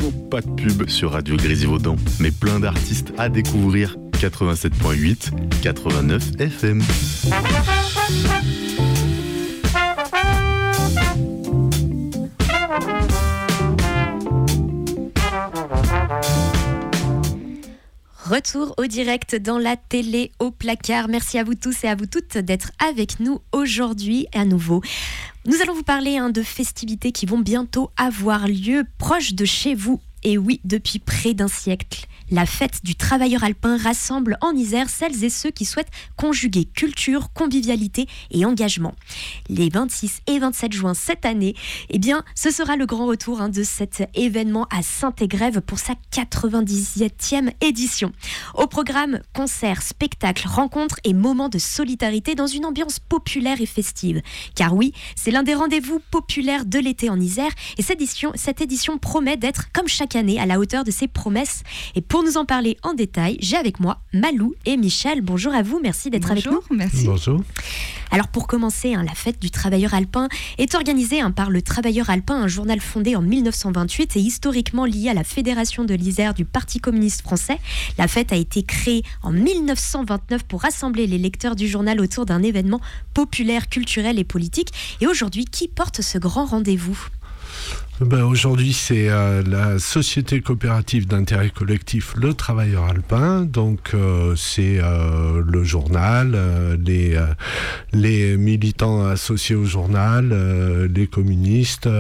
Pas de pub sur Radio Grésivaudan, mais plein d'artistes à découvrir. 87.8, 89 FM. Retour au direct dans la télé au placard. Merci à vous tous et à vous toutes d'être avec nous aujourd'hui à nouveau. Nous allons vous parler de festivités qui vont bientôt avoir lieu proche de chez vous. Et oui, depuis près d'un siècle, la fête du travailleur alpin rassemble en Isère celles et ceux qui souhaitent conjuguer culture, convivialité et engagement. Les 26 et 27 juin cette année, ce sera le grand retour de cet événement à Saint-Égrève pour sa 97e édition. Au programme, concerts, spectacles, rencontres et moments de solidarité dans une ambiance populaire et festive. Car oui, c'est l'un des rendez-vous populaires de l'été en Isère et cette édition promet d'être, comme chaque année, à la hauteur de ses promesses. Et pour nous en parler en détail, j'ai avec moi Malou et Michel. Bonjour à vous, merci d'être avec nous. Bonjour, merci. Bonjour. Alors pour commencer, la fête du travailleur alpin est organisée par le Travailleur alpin, un journal fondé en 1928 et historiquement lié à la Fédération de l'Isère du Parti communiste français. La fête a été créée en 1929 pour rassembler les lecteurs du journal autour d'un événement populaire, culturel et politique. Et aujourd'hui, qui porte ce grand rendez-vous ? Aujourd'hui, c'est la société coopérative d'intérêt collectif Le Travailleur Alpin. Donc, c'est le journal, les militants associés au journal, les communistes,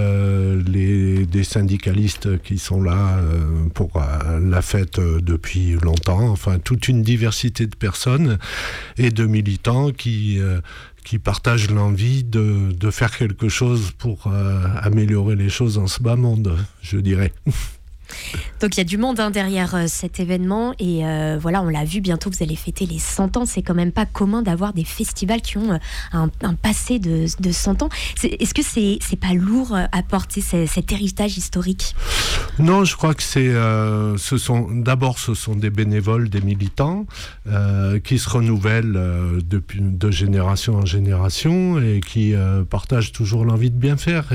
des syndicalistes qui sont là pour la fête depuis longtemps. Enfin, toute une diversité de personnes et de militants qui partagent l'envie de faire quelque chose pour améliorer les choses dans ce bas monde, je dirais. Donc il y a du monde derrière cet événement et on l'a vu, bientôt vous allez fêter les 100 ans. C'est quand même pas commun d'avoir des festivals qui ont un passé de 100 ans. Est-ce que c'est pas lourd à porter cet héritage historique ? Non, je crois que ce sont des bénévoles, des militants qui se renouvellent de génération en génération et qui partagent toujours l'envie de bien faire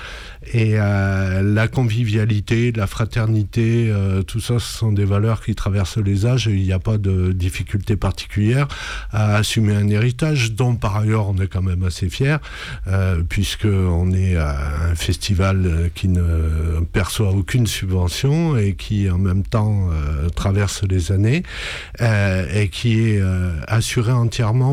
et la convivialité, la fraternité, tout ça, ce sont des valeurs qui traversent les âges et il n'y a pas de difficulté particulière à assumer un héritage dont par ailleurs on est quand même assez fier puisqu'on est un festival qui ne perçoit aucune subvention et qui en même temps traverse les années et qui est assuré entièrement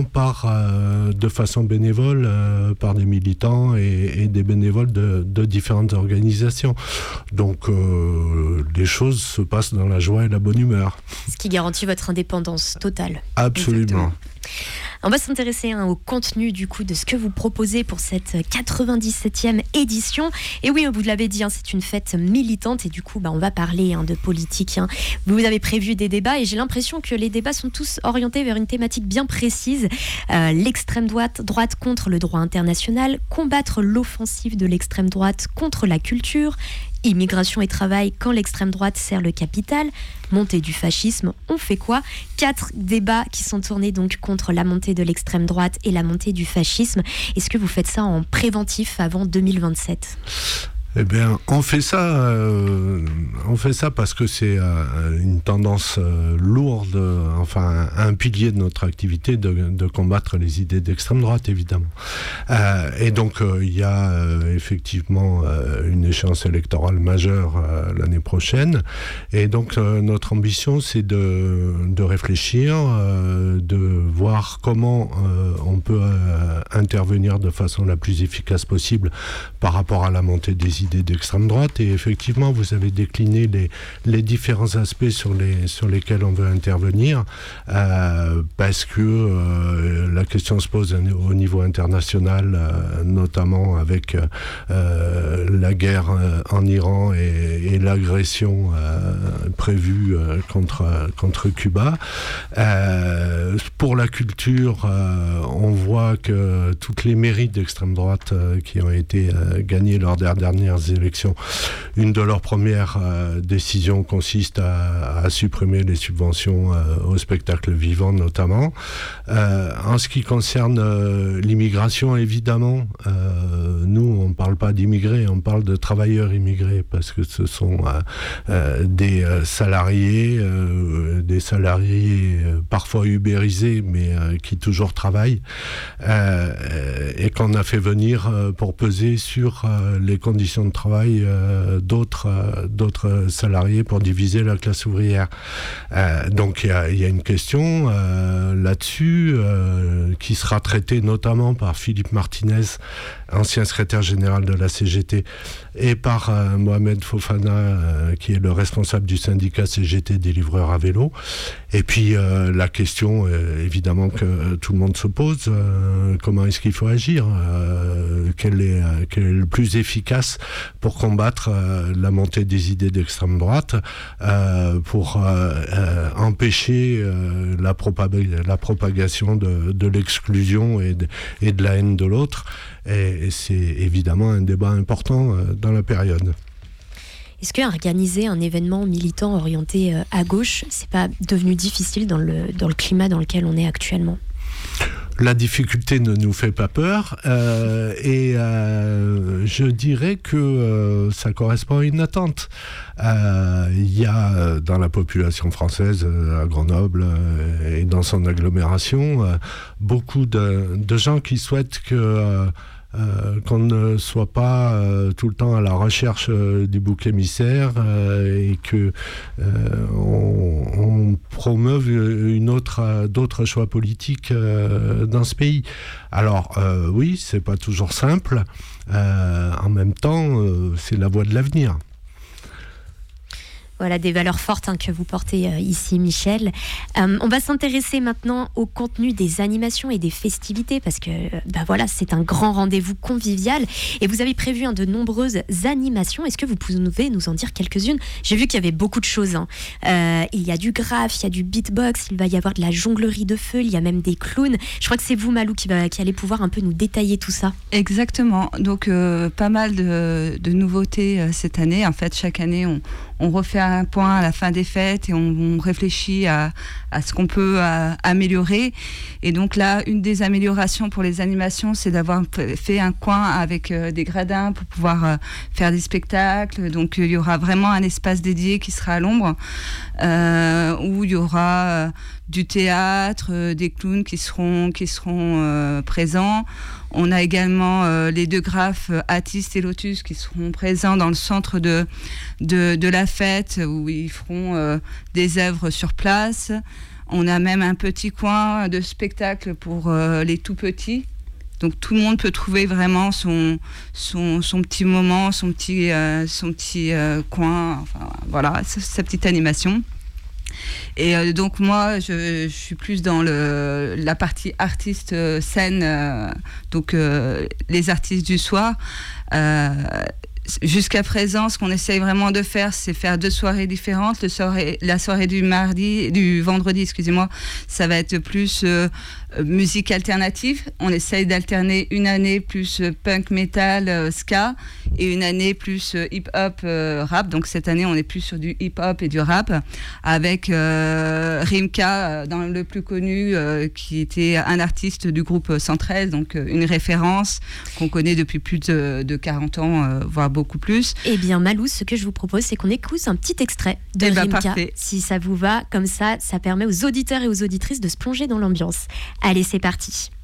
de façon bénévole par des militants et des bénévoles de différentes organisations. Donc les choses se passent dans la joie et la bonne humeur. Ce qui garantit votre indépendance totale. Absolument. Exactement. On va s'intéresser au contenu du coup de ce que vous proposez pour cette 97e édition. Et oui, vous l'avez dit, c'est une fête militante et du coup, on va parler de politique. Vous avez prévu des débats et j'ai l'impression que les débats sont tous orientés vers une thématique bien précise. L'extrême droite contre le droit international, combattre l'offensive de l'extrême droite contre la culture, immigration et travail quand l'extrême droite sert le capital, montée du fascisme, on fait quoi ? 4 débats qui sont tournés donc contre la montée de l'extrême droite et la montée du fascisme. Est-ce que vous faites ça en préventif avant 2027 ? Eh bien, on fait ça parce que c'est une tendance lourde, un pilier de notre activité de combattre les idées d'extrême droite, évidemment. Et donc, il y a effectivement une échéance électorale majeure l'année prochaine. Et donc, notre ambition, c'est de réfléchir, de voir comment on peut intervenir de façon la plus efficace possible par rapport à la montée des idées d'extrême droite. Et effectivement, vous avez décliné les différents aspects sur lesquels on veut intervenir parce que la question se pose au niveau international, notamment avec la guerre en Iran et l'agression prévue contre Cuba. Pour la culture, on voit que toutes les mairies d'extrême droite qui ont été gagnées lors des dernières dernières élections. Une de leurs premières décisions consiste à supprimer les subventions au spectacle vivant notamment. En ce qui concerne l'immigration, évidemment, nous on ne parle pas d'immigrés, on parle de travailleurs immigrés parce que ce sont des salariés parfois ubérisés mais qui toujours travaillent et qu'on a fait venir pour peser sur les conditions de travail d'autres salariés pour diviser la classe ouvrière. Donc il y a une question là-dessus qui sera traitée notamment par Philippe Martinez, ancien secrétaire général de la CGT, et par Mohamed Fofana, qui est le responsable du syndicat CGT des livreurs à vélo. Et puis la question évidemment que tout le monde se pose, comment est-ce qu'il faut agir, quel est le plus efficace pour combattre la montée des idées d'extrême droite, pour empêcher la propagation de l'exclusion et de la haine de l'autre. Et c'est évidemment un débat important dans la période. Est-ce qu'organiser un événement militant orienté à gauche, c'est pas devenu difficile dans le climat dans lequel on est actuellement ? La difficulté ne nous fait pas peur et je dirais que ça correspond à une attente. Il y a dans la population française, à Grenoble et dans son agglomération, beaucoup de gens qui souhaitent qu'on ne soit pas tout le temps à la recherche du bouc émissaire et que on promeuve d'autres choix politiques dans ce pays. Alors oui, c'est pas toujours simple. En même temps, c'est la voie de l'avenir. Voilà, des valeurs fortes que vous portez ici, Michel. On va s'intéresser maintenant au contenu des animations et des festivités parce que voilà, c'est un grand rendez-vous convivial et vous avez prévu de nombreuses animations. Est-ce que vous pouvez nous en dire quelques-unes ? J'ai vu qu'il y avait beaucoup de choses. Il y a du graphe, il y a du beatbox, il va y avoir de la jonglerie de feu, il y a même des clowns. Je crois que c'est vous, Malou, qui allez pouvoir un peu nous détailler tout ça. Exactement. Donc, pas mal de nouveautés cette année. En fait, chaque année, on refait un point à la fin des fêtes et on réfléchit à ce qu'on peut améliorer. Et donc là, une des améliorations pour les animations, c'est d'avoir fait un coin avec des gradins pour pouvoir faire des spectacles. Donc il y aura vraiment un espace dédié qui sera à l'ombre, où il y aura du théâtre, des clowns qui seront présents. On a également les deux graphes Atis et Lotus qui seront présents dans le centre de la fête où ils feront des œuvres sur place. On a même un petit coin de spectacle pour les tout petits. Donc tout le monde peut trouver vraiment son petit moment, son petit coin, enfin voilà, sa petite animation. Et donc moi je suis plus dans la partie artiste scène, donc les artistes du soir. Jusqu'à présent, ce qu'on essaye vraiment de faire, c'est faire 2 soirées différentes. La soirée du vendredi, ça va être plus musique alternative. On essaye d'alterner une année plus punk, metal, ska, et une année plus hip-hop, rap. Donc cette année, on est plus sur du hip-hop et du rap, avec Rimka, dans le plus connu, qui était un artiste du groupe 113, donc une référence qu'on connaît depuis plus de 40 ans, voire beaucoup plus. Eh bien, Malou, ce que je vous propose, c'est qu'on écoute un petit extrait de Rimka. Parfait. Si ça vous va, comme ça permet aux auditeurs et aux auditrices de se plonger dans l'ambiance. Allez, c'est parti.